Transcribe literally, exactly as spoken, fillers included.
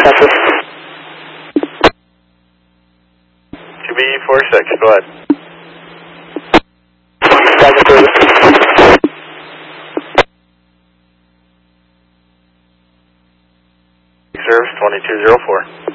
copy. two B four six, go ahead. Roger, service. Service twenty-two zero four.